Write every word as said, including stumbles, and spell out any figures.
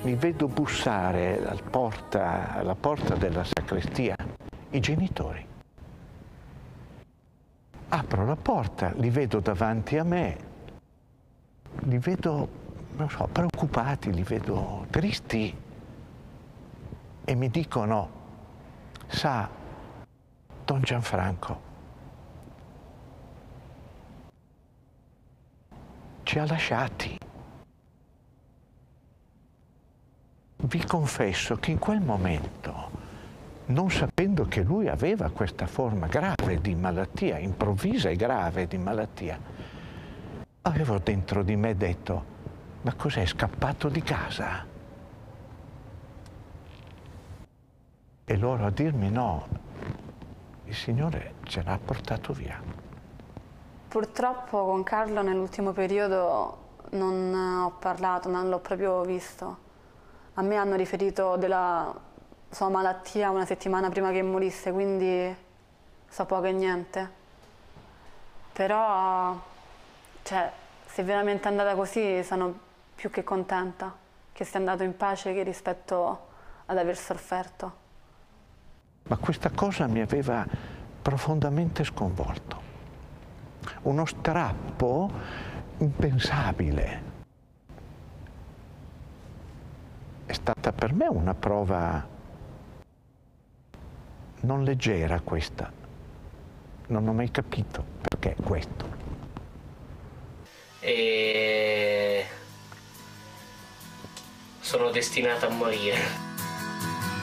mi vedo bussare alla porta, alla porta della sacrestia i genitori. Apro la porta, li vedo davanti a me, li vedo, non so, preoccupati, li vedo tristi e mi dicono: sa, Don Gianfranco ci ha lasciati. Vi confesso che in quel momento, non sapendo che lui aveva questa forma grave di malattia, improvvisa e grave di malattia, avevo dentro di me detto: ma cos'è, scappato di casa? E loro a dirmi: no, il Signore ce l'ha portato via. Purtroppo con Carlo nell'ultimo periodo non ho parlato, non l'ho proprio visto. A me hanno riferito della sua malattia una settimana prima che morisse, quindi so poco e niente. Però, cioè, se è veramente andata così, sono più che contenta che sia andato in pace che rispetto ad aver sofferto. Ma questa cosa mi aveva profondamente sconvolto. Uno strappo impensabile. È stata per me una prova non leggera questa. Non ho mai capito perché questo. E sono destinata a morire.